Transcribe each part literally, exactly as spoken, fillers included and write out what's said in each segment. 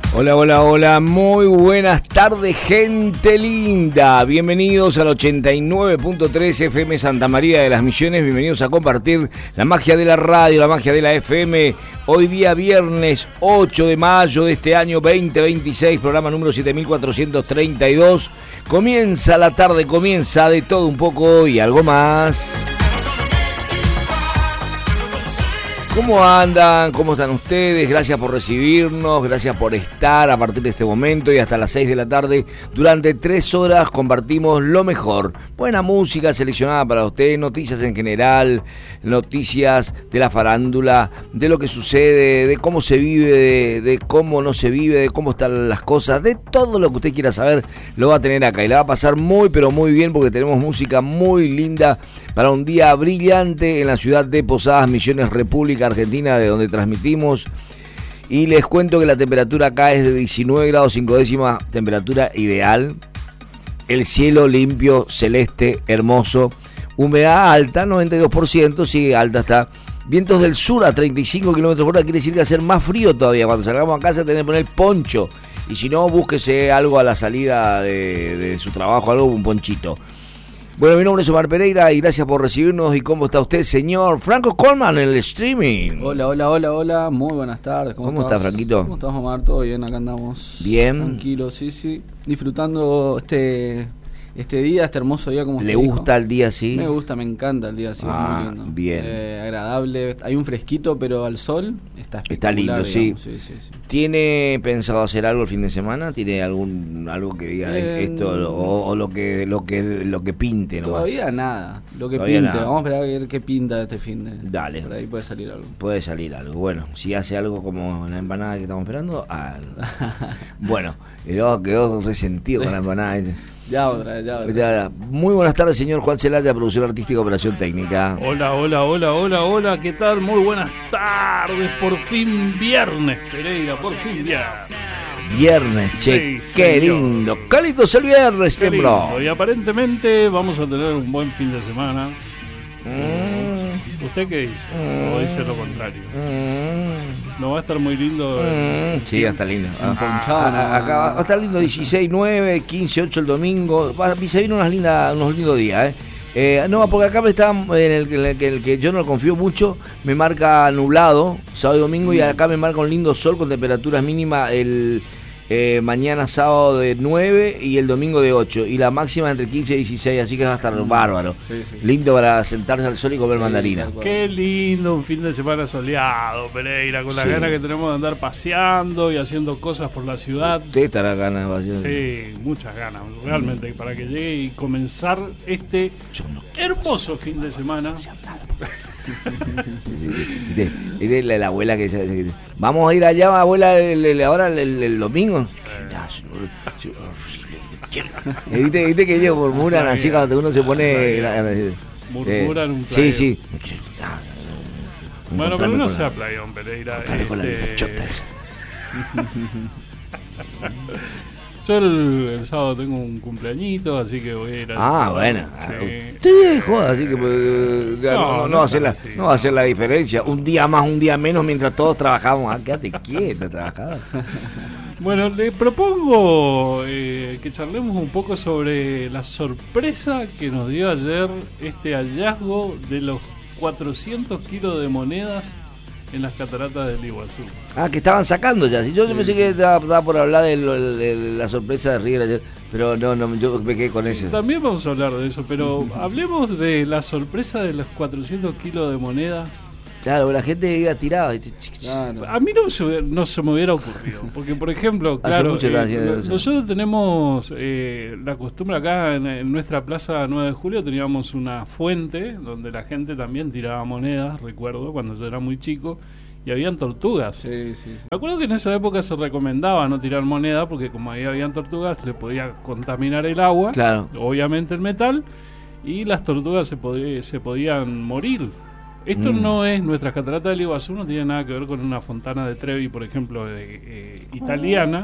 Hola, hola, hola, muy buenas tardes, gente linda. Bienvenidos al ochenta y nueve punto tres F M Santa María de las Misiones. Bienvenidos a compartir la magia de la radio, la magia de la F M. Hoy día viernes ocho de mayo de este año veinte veintiséis, programa número siete mil cuatrocientos treinta y dos. Comienza la tarde, comienza de todo un poco y algo más. ¿Cómo andan? ¿Cómo están ustedes? Gracias por recibirnos, gracias por estar a partir de este momento y hasta las seis de la tarde. Durante tres horas compartimos lo mejor. Buena música seleccionada para ustedes, noticias en general, noticias de la farándula, de lo que sucede, de cómo se vive, de, de cómo no se vive, de cómo están las cosas, de todo lo que usted quiera saber, lo va a tener acá. Y la va a pasar muy, pero muy bien porque tenemos música muy linda para un día brillante en la ciudad de Posadas Misiones, República Argentina, de donde transmitimos. Y les cuento que la temperatura acá es de diecinueve grados cinco décimas, temperatura ideal. El cielo limpio, celeste, hermoso. Humedad alta, noventa y dos por ciento, sigue alta está. Vientos del sur a treinta y cinco kilómetros por hora, quiere decir que va a ser más frío todavía. Cuando salgamos a casa tenemos que poner poncho. Y si no, búsquese algo a la salida de, de su trabajo, algo, un ponchito. Bueno, mi nombre es Omar Pereira y gracias por recibirnos. ¿Y cómo está usted, señor Franco Colman, en el streaming? Hola, hola, hola, hola, muy buenas tardes. ¿Cómo, ¿Cómo está, Franquito? ¿Cómo estás, Omar? ¿Todo bien? Acá andamos. Bien. Tranquilos, sí, sí. Disfrutando este este día, este hermoso día, como ¿Le gusta dijo. el día así? Me gusta, me encanta el día así, ah, es muy lindo. Bien. Eh, agradable, hay un fresquito, pero al sol está espectacular. Está lindo, sí. sí, sí, sí. ¿Tiene pensado hacer algo el fin de semana? ¿Tiene algún algo que diga eh, esto o, o lo que lo que lo que pinte nomás? Todavía nada, lo que Todavía pinte. nada. Vamos a esperar a ver qué pinta este fin de. Dale. Por ahí puede salir algo. Puede salir algo. Bueno, si hace algo como la empanada que estamos esperando, ah, bueno, quedó, quedó resentido con la empanada. Ya otra, ya otra. Muy buenas tardes, señor Juan Celaya, producción artística, operación técnica. Hola, hola, hola, hola, hola, ¿qué tal? Muy buenas tardes, por fin viernes, Pereira, por fin viernes. Viernes, che, Sí, qué señor. lindo. Cálidos el viernes, Qué tembló. lindo. Y aparentemente vamos a tener un buen fin de semana. Mm. ¿Usted qué dice? Mm. ¿O dice lo contrario? Mm. ¿No va a estar muy lindo? Mm. Sí, va a estar lindo. Ah, Ponchada, ah, acá va a estar lindo dieciséis, nueve, quince, ocho el domingo. Va, se vienen unas lindas, unos lindos días, ¿eh? Eh, no, porque acá me está en el, en el, que, el que yo no confío mucho, me marca nublado, sábado y domingo, y acá me marca un lindo sol con temperaturas mínimas el eh, mañana sábado de nueve y el domingo de ocho, y la máxima entre quince y dieciséis, así que va a estar bárbaro. Sí, sí. Lindo para sentarse al sol y comer Sí, mandarina. tal cual. Qué lindo un fin de semana soleado, Pereira, con las Sí. ganas que tenemos de andar paseando y haciendo cosas por la ciudad. Usted estará ganas haciendo. Sí, muchas ganas, realmente, para que llegue y comenzar este Yo no hermoso fin de semana. de, de, de la, la abuela que dice, que dice, vamos a ir allá, abuela, el, el, ahora el, el, el domingo. Y viste, viste que ellos murmuran así cuando uno se pone eh, Murmuran un sí, playón. sí. Bueno, pero Encontrarme no con sea la- playón, Pereira. encontrarme con la Este, vieja chota esa. Yo el, el sábado tengo un cumpleañito, así que voy a ir a... Ah, bueno. Sí. Te jodas, así que pues, ya No, no, no, no va a hacer la, tan así, no va a no. hacer la diferencia. Un día más, un día menos, mientras todos trabajamos. Ah, quédate quieto, trabajador. Bueno, le propongo eh, que charlemos un poco sobre la sorpresa que nos dio ayer este hallazgo de los cuatrocientos kilos de monedas en las cataratas del Iguazú. Ah, que estaban sacando ya. Si yo, yo pensé que estaba, estaba por hablar de, lo- de la sorpresa de River ayer, pero no, no, yo me quedé con eso. También vamos a hablar de eso, pero hablemos de la sorpresa de los cuatrocientos kilos de monedas. Claro, la gente iba tirada. ¿viste? Claro. A mí no se, hubiera- no se me hubiera ocurrido, porque por ejemplo, Hace claro, mucho que eh, haciendo no- eso. nosotros tenemos eh, la costumbre acá en, en nuestra plaza nueve de julio, teníamos una fuente donde la gente también tiraba monedas, recuerdo, cuando yo era muy chico, y habían tortugas. Sí, sí, sí. Me acuerdo que en esa época se recomendaba no tirar moneda porque como ahí habían tortugas le podía contaminar el agua, Claro. obviamente el metal, y las tortugas se, pod- se podían morir. Esto Mm. no es, nuestras cataratas del Iguazú no tiene nada que ver con una fontana de Trevi, por ejemplo, de, eh, italiana.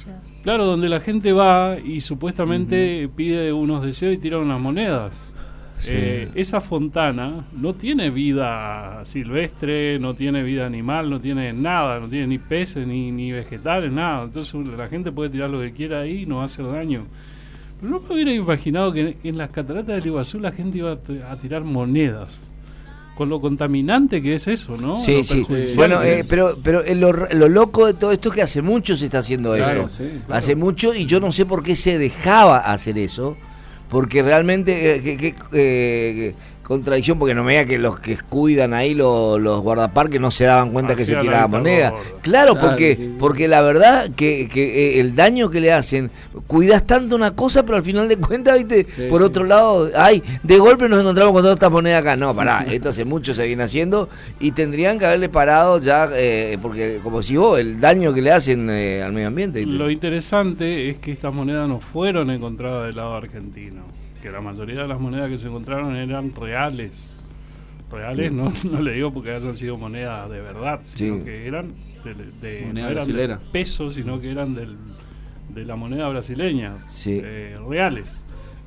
Claro, donde la gente va y supuestamente pide unos deseos y tira unas monedas. Sí. Eh, esa fontana no tiene vida silvestre, no tiene vida animal, no tiene nada, no tiene ni peces, ni, ni vegetales, nada. Entonces la gente puede tirar lo que quiera ahí y no va a hacer daño. Pero no me hubiera imaginado que en, en las cataratas del Iguazú la gente iba a, t- a tirar monedas. Con lo contaminante que es eso, ¿no? Sí, sí. Bueno, eh, pero pero lo, lo loco de todo esto es que hace mucho se está haciendo claro, esto. Sí, claro. Hace mucho, y yo no sé por qué se dejaba hacer eso, porque realmente, eh, que, que, eh, contradicción, porque no me diga que los que cuidan ahí, los, los guardaparques, no se daban cuenta Hacía que se tiraba moneda. Claro, claro, porque sí. porque la verdad que, que eh, el daño que le hacen, cuidas tanto una cosa, pero al final de cuentas, viste, sí, por sí. otro lado, ay, de golpe nos encontramos con todas estas monedas acá. No, pará, esto hace mucho se viene haciendo y tendrían que haberle parado ya, eh, porque como si vos, el daño que le hacen eh, al medio ambiente. ¿viste? Lo interesante es que estas monedas no fueron encontradas del lado argentino. Que la mayoría de las monedas que se encontraron eran reales. Reales, sí. no, no le digo porque hayan sido monedas de verdad, sino sí. que eran de, de, no eran de pesos, sino que eran del, de la moneda brasileña, sí. eh, reales.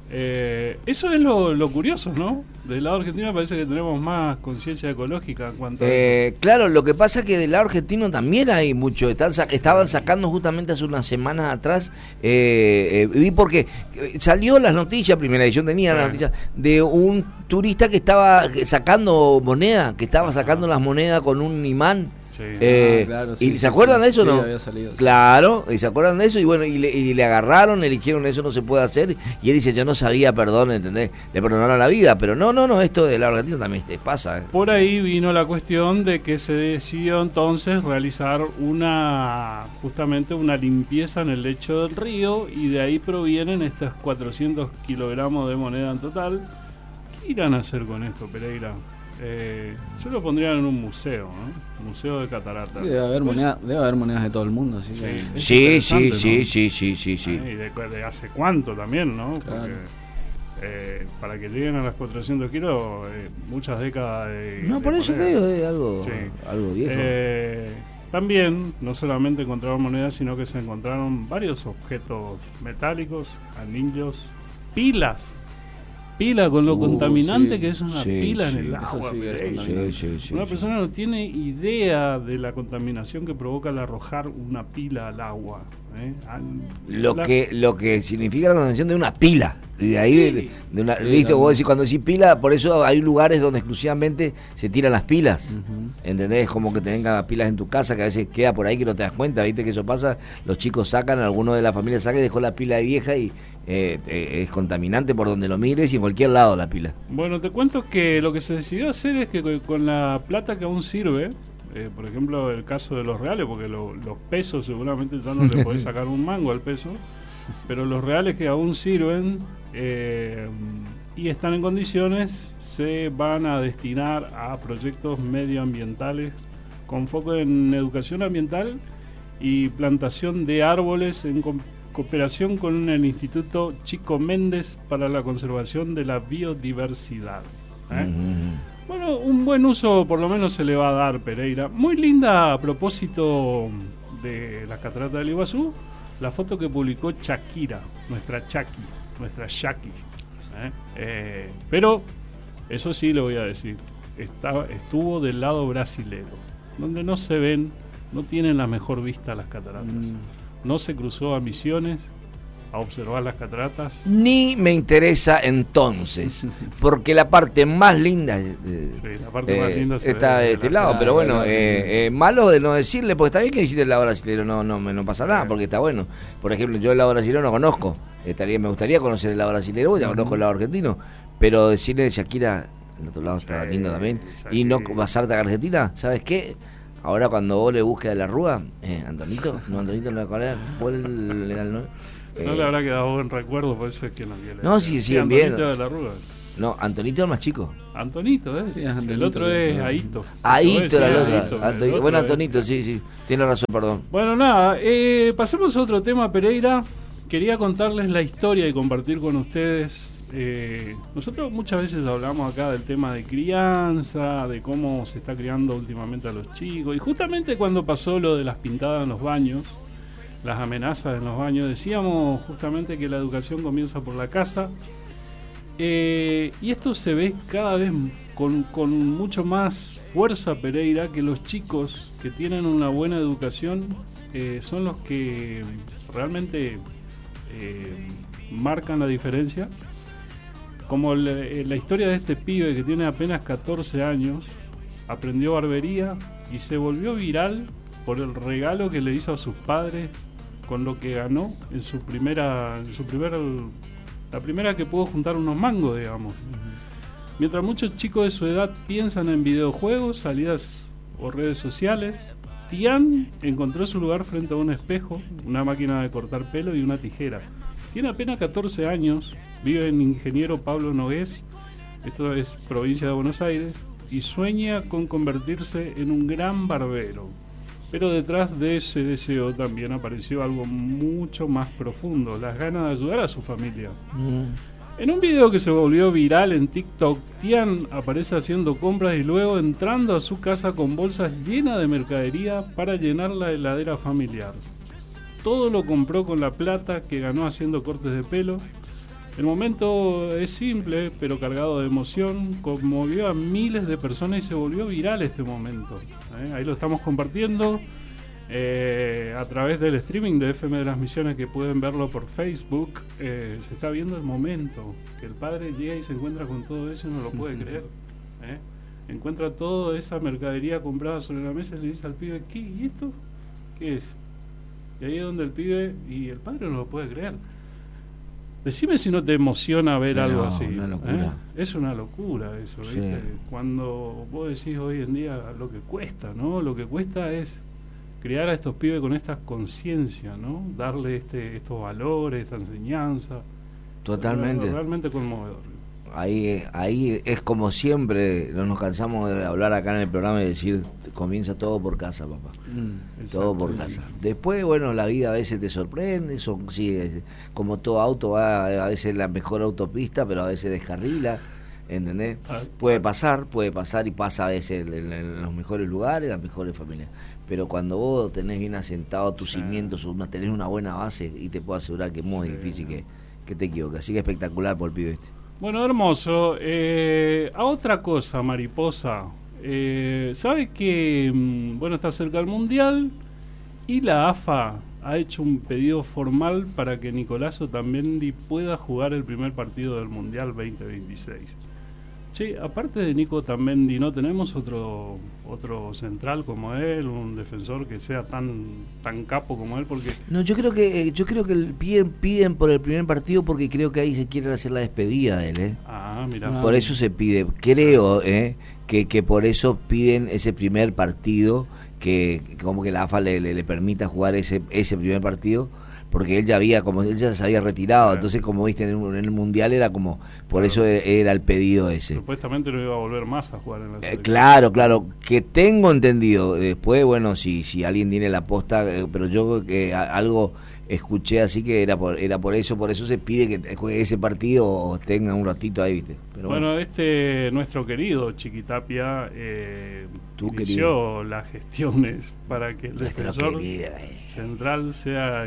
Eh, eso es lo, lo curioso, ¿no? Del lado argentino parece que tenemos más conciencia ecológica en cuanto a eh, eso. Claro, lo que pasa es que del lado argentino también hay mucho. Están, estaban sacando justamente hace unas semanas atrás, eh, eh, vi porque salió las noticias, primera edición tenía sí. las noticias, de un turista que estaba sacando moneda, que estaba sacando las monedas con un imán. Sí. Eh, ah, claro, sí, ¿Y sí, se acuerdan sí, de eso o sí, no? Había salido, claro, y se acuerdan de eso y bueno, y le, y le agarraron, le dijeron eso no se puede hacer y él dice yo no sabía, perdón, ¿entendés? Le perdonaron la vida, pero no, no, no, esto de la Argentina también te pasa. ¿eh? Por ahí vino la cuestión de que se decidió entonces realizar una, justamente una limpieza en el lecho del río y de ahí provienen estos cuatrocientos kilogramos de moneda en total. ¿Qué irán a hacer con esto, Pereira? Eh, yo lo pondría en un museo, ¿no? Museo de cataratas. Sí, debe haber pues, moneda, debe haber monedas de todo el mundo, así sí, que sí, sí, ¿no? sí, sí, sí, sí, sí. Ah, y de, de hace cuánto también, ¿no? Claro. Porque eh, para que lleguen a las cuatrocientos kilos, eh, muchas décadas de. No, de por eso te digo, es algo, sí. algo viejo. Eh, también, no solamente encontraron monedas, sino que se encontraron varios objetos metálicos, anillos, pilas. Pila con lo uh, contaminante sí, que es una sí, pila sí, en el agua. Sí, sí, sí, sí, una sí. persona no tiene idea de la contaminación que provoca el arrojar una pila al agua. ¿eh? Al, lo la... que lo que significa la contaminación de una pila. De ahí, sí. de, de una, sí, listo, no, vos decís, cuando decís pila, por eso hay lugares donde exclusivamente se tiran las pilas. Uh-huh. ¿Entendés? Como que tengas pilas en tu casa, que a veces queda por ahí que no te das cuenta. ¿Viste que eso pasa? Los chicos sacan, alguno de la familia saca y dejó la pila vieja y eh, eh, es contaminante por donde lo mires y en cualquier lado la pila. Bueno, te cuento que lo que se decidió hacer es que con la plata que aún sirve, eh, por ejemplo, el caso de los reales, porque lo, los pesos seguramente ya no le podés sacar un mango al peso, pero los reales que aún sirven eh, y están en condiciones se van a destinar a proyectos medioambientales con foco en educación ambiental y plantación de árboles en co- cooperación con el Instituto Chico Méndez para la conservación de la biodiversidad. ¿eh? Mm-hmm. Bueno, un buen uso por lo menos se le va a dar, Pereira. Muy linda a propósito de las cataratas del Iguazú, la foto que publicó Shakira, nuestra Chaki, nuestra Shaki. ¿eh? Eh, pero, eso sí le voy a decir, está, estuvo del lado brasilero, donde no se ven, no tienen la mejor vista las cataratas. Mm. No se cruzó a Misiones a observar las cataratas. Ni me interesa entonces, porque la parte más linda, eh, sí, la parte eh, más linda se está de este lado, pero bueno, eh, eh, malo de no decirle, porque está bien que dijiste el lado brasileño, no, no, no pasa nada, porque está bueno. Por ejemplo, yo el lado brasileño no conozco, estaría, me gustaría conocer el lado brasileño, ya conozco el lado argentino, pero decirle de Shakira, el otro lado está sí, lindo también, Shakira. Y no basarte a Argentina, ¿sabes qué? Ahora cuando vos le busques a la Rúa, eh, Antonito, no, Antonito, no, ¿cuál era, cuál era el nombre? No eh, le habrá quedado buen recuerdo, por eso es que no quiere. No, sí, siguen sí, viendo. De la Rúa. No, Antonito es el más chico. Antonito, ¿eh? Sí, Antonito, el otro es Aito. Aito era el otro. Aito, Antonito. El otro bueno, es... Antonito, sí, sí. Tiene razón, perdón. Bueno, nada, eh, pasemos a otro tema, Pereira. Quería contarles la historia y compartir con ustedes. Eh, nosotros muchas veces hablamos acá del tema de crianza, de cómo se está criando últimamente a los chicos. Y justamente cuando pasó lo de las pintadas en los baños, las amenazas en los baños, decíamos justamente que la educación comienza por la casa. Eh, y esto se ve cada vez con, con mucho más fuerza, Pereira, que los chicos que tienen una buena educación eh, son los que realmente eh, marcan la diferencia. Como le, la historia de este pibe que tiene apenas catorce años, aprendió barbería y se volvió viral por el regalo que le hizo a sus padres con lo que ganó en su primera, en su primera, la primera que pudo juntar unos mangos, digamos. Uh-huh. Mientras muchos chicos de su edad piensan en videojuegos, salidas o redes sociales, Tian encontró su lugar frente a un espejo, una máquina de cortar pelo y una tijera. Tiene apenas catorce años, vive en Ingeniero Pablo Nogués, esto es provincia de Buenos Aires, y sueña con convertirse en un gran barbero. Pero detrás de ese deseo también apareció algo mucho más profundo, las ganas de ayudar a su familia. Mm. En un video que se volvió viral en TikTok, Tian aparece haciendo compras y luego entrando a su casa con bolsas llenas de mercadería para llenar la heladera familiar. Todo lo compró con la plata que ganó haciendo cortes de pelo. El momento es simple, pero cargado de emoción, conmovió a miles de personas y se volvió viral este momento. ¿Eh? Ahí lo estamos compartiendo eh, a través del streaming de F M de las Misiones, que pueden verlo por Facebook. Eh, se está viendo el momento, que el padre llega y se encuentra con todo eso y no lo puede creer. ¿Eh? Encuentra toda esa mercadería comprada sobre la mesa y le dice al pibe, ¿qué? ¿Y esto? ¿Qué es? Y ahí es donde el pibe y el padre no lo puede creer. Decime si no te emociona ver no, algo así. Una locura. ¿Eh? Es una locura eso, sí. ¿viste? Cuando vos decís hoy en día lo que cuesta, ¿no? Lo que cuesta es criar a estos pibes con esta conciencia, ¿no? Darle este, estos valores, esta enseñanza. Totalmente. Es realmente conmovedor. Ahí, ahí es como siempre, no nos cansamos de hablar acá en el programa y decir, comienza todo por casa, papá. Mm, todo por casa. Después, bueno, la vida a veces te sorprende, eso sí, como todo auto va a veces la mejor autopista, pero a veces descarrila, ¿entendés? Puede pasar, puede pasar y pasa a veces en, en los mejores lugares, las mejores familias. Pero cuando vos tenés bien asentado tus sí. cimientos, una, tenés una buena base, y te puedo asegurar que es muy sí. difícil que, que te equivoques. Así que espectacular por el pibe este. Bueno, hermoso. Eh, a otra cosa, mariposa. Eh, ¿Sabe que, bueno, está cerca del Mundial y la A F A ha hecho un pedido formal para que Nicolás Otamendi pueda jugar el primer partido del Mundial veinte veintiséis? Che, aparte de Nico Otamendi, ¿no tenemos otro otro central como él, un defensor que sea tan tan capo como él? Porque no, yo creo que yo creo que piden piden por el primer partido porque creo que ahí se quiere hacer la despedida de él, ¿eh? Ah, mira. Por eso se pide, creo, ¿eh? que que por eso piden ese primer partido, que, que como que la A F A le, le, le permita jugar ese ese primer partido. Porque él ya había, como él ya se había retirado, sí. Entonces como viste en el, en el Mundial era como, por claro. Eso era el pedido ese. Supuestamente no iba a volver más a jugar en la selección. Eh, claro, claro, que tengo entendido. Después, bueno, si si alguien tiene la posta, eh, pero yo que eh, algo escuché así que era por era por eso, por eso se pide que juegue ese partido o tenga un ratito ahí, viste. Pero bueno, bueno, este nuestro querido Chiquitapia eh, inició querido. las gestiones para que el nuestro defensor querido, eh. central sea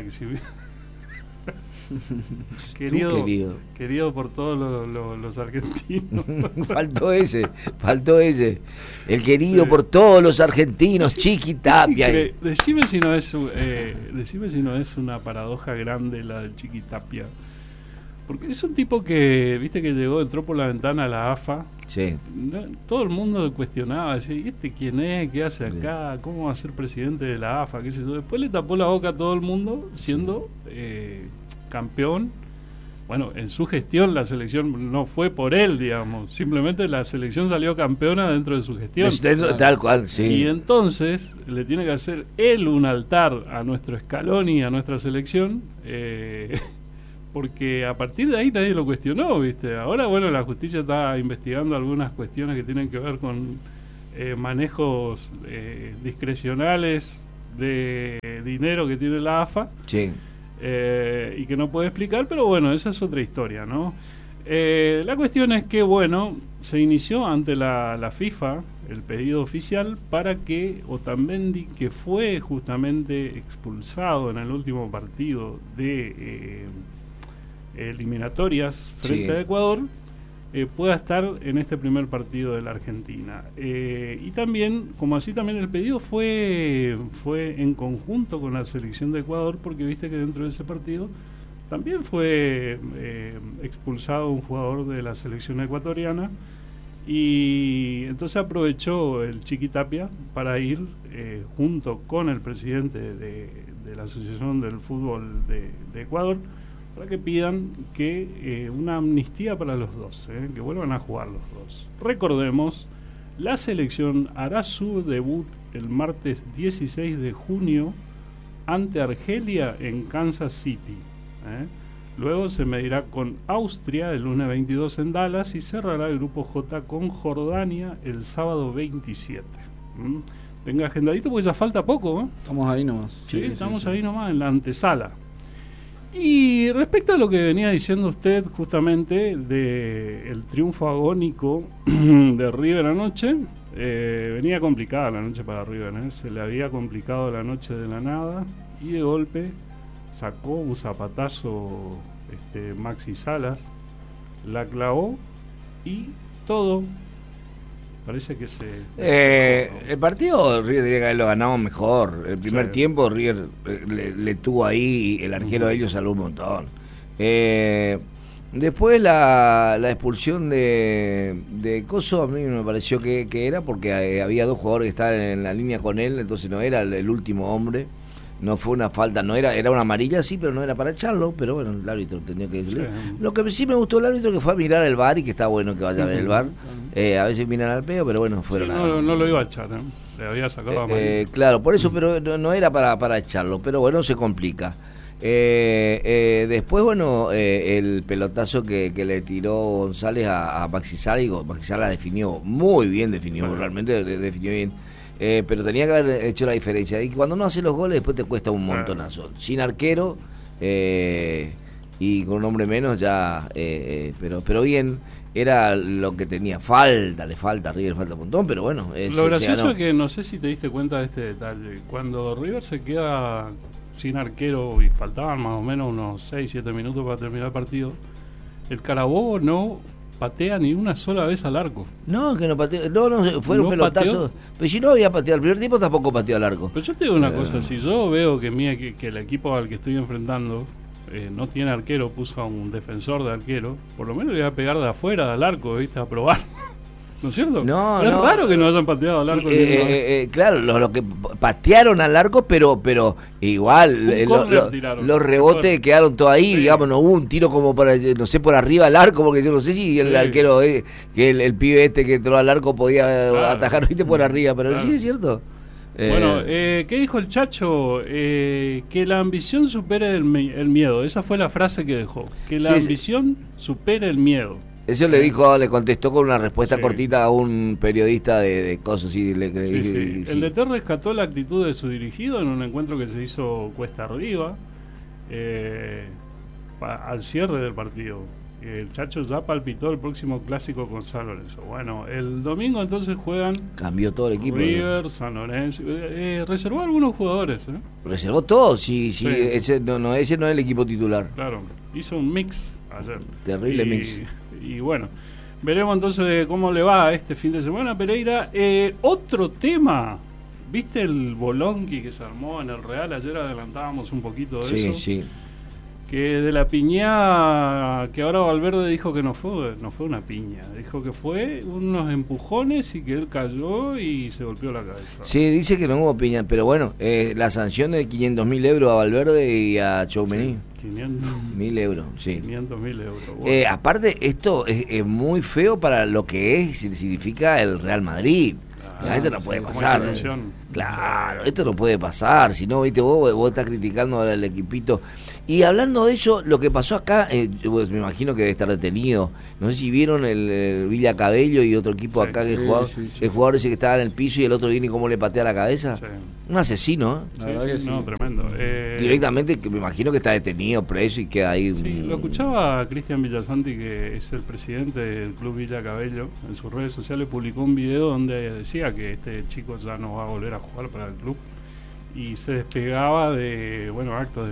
querido, querido querido por todos los, los, los argentinos. faltó ese faltó ese el querido sí. por todos los argentinos, Chiquitapia. Sí, decime si no es eh, decime si no es una paradoja grande la del Chiquitapia, porque es un tipo que viste que llegó, entró por la ventana a la A F A. Sí. Todo el mundo cuestionaba, decía, ¿y este quién es? ¿Qué hace acá? ¿Cómo va a ser presidente de la A F A? ¿Qué sé yo? Después le tapó la boca a todo el mundo siendo sí. eh, campeón. Bueno, en su gestión la selección no fue por él, digamos, simplemente la selección salió campeona dentro de su gestión. Dentro, tal cual, sí. Y entonces le tiene que hacer él un altar a nuestro Scaloni, a nuestra selección, eh, porque a partir de ahí nadie lo cuestionó, ¿viste? Ahora, bueno, la justicia está investigando algunas cuestiones que tienen que ver con eh, manejos eh, discrecionales de dinero que tiene la A F A. Sí. Eh, y que no puede explicar, pero bueno, esa es otra historia, ¿no? Eh, la cuestión es que, bueno, se inició ante la, la FIFA el pedido oficial para que Otamendi, que fue justamente expulsado en el último partido de eh, eliminatorias frente sí. a Ecuador, eh, pueda estar en este primer partido de la Argentina. Eh, y también, como así también el pedido fue, fue en conjunto con la selección de Ecuador, porque viste que dentro de ese partido también fue eh, expulsado un jugador de la selección ecuatoriana, y entonces aprovechó el Chiqui Tapia para ir eh, junto con el presidente de, de la Asociación del Fútbol de, de Ecuador, para que pidan que eh, una amnistía para los dos, eh, que vuelvan a jugar los dos. Recordemos, la selección hará su debut el martes dieciséis de junio ante Argelia en Kansas City. ¿eh? Luego se medirá con Austria el lunes veintidós en Dallas y cerrará el grupo J con Jordania el sábado veintisiete. ¿Mm? Venga agendadito porque ya falta poco. ¿eh? Estamos ahí nomás. Sí, Sí, estamos sí, ahí sí. nomás en la antesala. Y respecto a lo que venía diciendo usted justamente de el triunfo agónico de River anoche, eh, venía complicada la noche para River, ¿eh? Se le había complicado la noche de la nada y de golpe sacó un zapatazo este, Maxi Salas, la clavó y todo parece que se... Eh, el partido River tenía que haberlo ganado mejor. El primer Sí. tiempo River eh, le, le tuvo ahí y el arquero Uh-huh. de ellos salvó un montón. Eh, después la, la expulsión de, de Coso a mí me pareció que, que era porque eh, había dos jugadores que estaban en la línea con él, entonces no era el, el último hombre. No fue una falta, no era era una amarilla, sí, pero no era para echarlo, pero bueno, el árbitro tenía que decirle. Sí. Lo que sí me gustó el árbitro que fue a mirar el V A R y que está bueno que vaya a ver el V A R. Eh, a veces miran al peo, pero bueno, fueron Sí, a- no, no lo iba a echar, ¿eh? Le había sacado a eh, eh, claro, por eso, pero no, no era para, para echarlo, pero bueno, se complica. Eh, eh, después, bueno, eh, el pelotazo que, que le tiró González a, a Maxi Sala, digo, Maxi Sala definió muy bien, definió, Bueno. realmente de- definió bien. Eh, pero tenía que haber hecho la diferencia. Y cuando no hace los goles, después te cuesta un montonazo. Sin arquero eh, y con un hombre menos, ya. Eh, eh, pero pero bien, era lo que tenía. Falta, le falta a River, falta un montón, pero bueno. eh, Lo se- se gracioso ganó. es que no sé si te diste cuenta de este detalle. Cuando River se queda sin arquero y faltaban más o menos unos seis siete minutos para terminar el partido, el Carabobo no patea ni una sola vez al arco. No, que no pateó. No, no, fue un ¿No pelotazo. pateó? Pero si no había pateado, el primer tiempo tampoco pateó al arco. Pero yo te digo una Eh. cosa, si yo veo que, mi, que, que el equipo al que estoy enfrentando eh, no tiene arquero, puso a un defensor de arquero, por lo menos le voy a pegar de afuera del arco, ¿viste? A probar. ¿No es cierto? No, es no. raro que no hayan pateado al arco. Eh, ni una eh, vez. eh, claro, los lo que patearon al arco, pero pero igual Un eh, lo- córner lo- tiraron. los rebotes Córner. quedaron todos ahí, Sí. digamos, no hubo un tiro como para, eh, no sé, por arriba del arco, porque yo no sé si el Sí. arquero, eh, que el, el pibe este que entró al arco podía eh, Claro. atajar, viste, por arriba, pero Claro. sí es cierto. Eh, Bueno, eh, ¿qué dijo el Chacho? Eh, que la ambición supere el, mi- el miedo. Esa fue la frase que dejó. Que la Sí, sí. ambición supere el miedo. eso le dijo, le contestó con una respuesta Sí. cortita a un periodista de, de cosas, sí, le, le- Sí, sí. y- sí. El D T rescató la actitud de su dirigido en un encuentro que se hizo cuesta arriba eh, pa- al cierre del partido. El Chacho ya palpitó el próximo clásico con San Lorenzo. Bueno, el domingo entonces juegan Cambió todo el equipo. River, San Lorenzo. Eh, eh, reservó a algunos jugadores, ¿eh? Reservó todo, sí, sí, Sí. Ese, no, no, ese no es el equipo titular. Claro, hizo un mix ayer. Terrible y, mix. Y bueno, veremos entonces cómo le va este fin de semana a Pereira. Eh, otro tema, ¿viste el bolonqui que se armó en el Real? Ayer adelantábamos un poquito de Sí, eso. sí. Que de la piña, que ahora Valverde dijo que no fue, no fue una piña, dijo que fue unos empujones y que él cayó y se golpeó la cabeza. Sí, dice que no hubo piña, pero bueno, eh, la sanción de quinientos mil euros a Valverde y a Choumení. quinientos Mil euros, sí. quinientos mil euros. Bueno. Eh, aparte, esto es, es muy feo para lo que es, significa el Real Madrid. Claro, esto no puede sí, como pasar. institución. Claro, Sí. esto no puede pasar. Si no, viste, vos, vos estás criticando al equipito. Y hablando de eso, lo que pasó acá, eh, pues me imagino que debe estar detenido. No sé si vieron el, el Villa Cabello y otro equipo Sí, acá que sí, jugaba, sí, sí. el jugador ese que estaba en el piso y el otro viene y cómo le patea la cabeza. Sí. Un asesino, ¿eh? La Sí, verdad sí, que no, sí. tremendo. Eh, Directamente, que me imagino que está detenido, preso y queda ahí. Sí, mm, lo escuchaba Cristian Villasanti, que es el presidente del Club Villa Cabello. En sus redes sociales publicó un video donde decía que este chico ya no va a volver a jugar para el club y se despegaba de, bueno, actos de